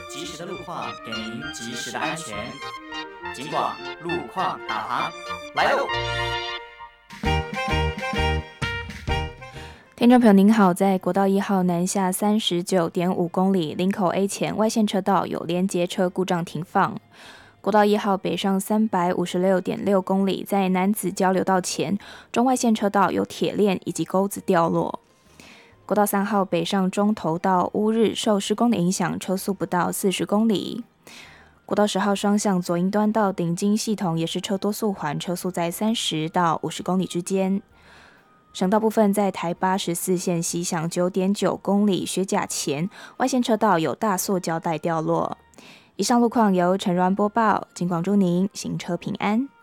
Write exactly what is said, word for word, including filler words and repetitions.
及时的路况，给您及时的安全。警广路况导航来喽！ 听众朋友您好，在国道一号南下三十九点五公里林口 A 前外线车道有连结车故障停放。国道一号北上三百五十六点六公里，在南子交流道前中外线车道有铁链以及钩子掉落。国道三号北上中投到乌日受施工的影响，车速不到四十公里。国道十号双向左营端到顶金系统也是车多速缓，车速在三十到五十公里之间。省道部分在台八十四线西向九点九公里学甲前外线车道有大塑胶带掉落。以上路况由陈软播报，警广祝您行车平安。